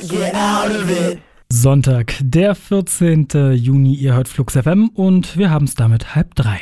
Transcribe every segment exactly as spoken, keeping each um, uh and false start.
get out of it. Sonntag, der vierzehnte Juni, ihr hört Flux F M und wir haben es damit halb drei.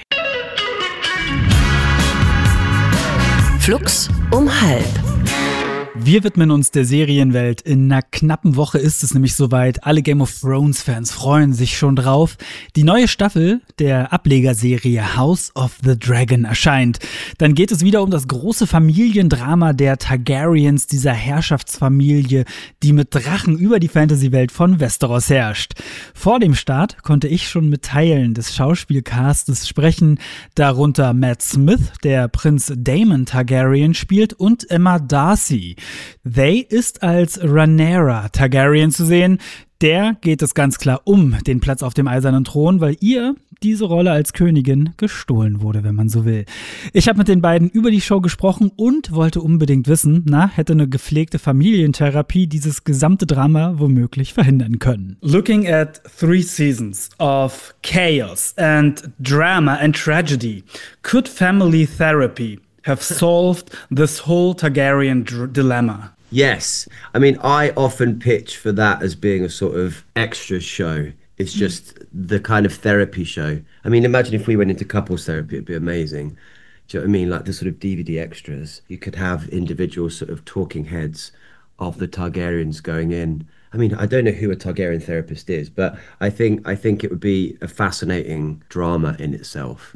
Flux um halb. Wir widmen uns der Serienwelt. In einer knappen Woche ist es nämlich soweit. Alle Game of Thrones-Fans freuen sich schon drauf. Die neue Staffel der Ablegerserie House of the Dragon erscheint. Dann geht es wieder um das große Familiendrama der Targaryens, dieser Herrschaftsfamilie, die mit Drachen über die Fantasy-Welt von Westeros herrscht. Vor dem Start konnte ich schon mit Teilen des Schauspielcastes sprechen, darunter Matt Smith, der Prinz Daemon Targaryen spielt, und Emma Darcy. They ist als Rhaenyra Targaryen zu sehen. Der geht es ganz klar um den Platz auf dem eisernen Thron, weil ihr diese Rolle als Königin gestohlen wurde, wenn man so will. Ich habe mit den beiden über die Show gesprochen und wollte unbedingt wissen, na, hätte eine gepflegte Familientherapie dieses gesamte Drama womöglich verhindern können. Looking at three seasons of chaos and drama and tragedy, could family therapy have solved this whole Targaryen dr- dilemma? Yes. I mean, I often pitch for that as being a sort of extra show. It's just the kind of therapy show. I mean, imagine if we went into couples therapy, it'd be amazing. Do you know what I mean? Like the sort of D V D extras. You could have individual sort of talking heads of the Targaryens going in. I mean, I don't know who a Targaryen therapist is, but I think I think it would be a fascinating drama in itself.